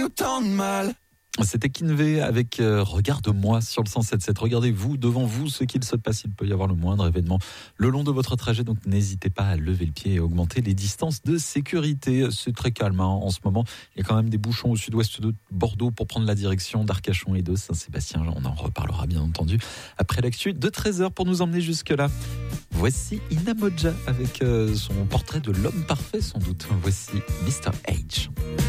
autant de mal. C'était Kinvey avec Regarde-moi sur le 107.7. Regardez-vous, devant vous, ce qu'il se passe. Il peut y avoir le moindre événement le long de votre trajet. Donc n'hésitez pas à lever le pied et augmenter les distances de sécurité. C'est très calme en ce moment. Il y a quand même des bouchons au sud-ouest de Bordeaux pour prendre la direction d'Arcachon et de Saint-Sébastien. On en reparlera bien entendu après l'actu de 13h pour nous emmener jusque-là. Voici Inamoja avec son portrait de l'homme parfait sans doute. Voici Mr. H.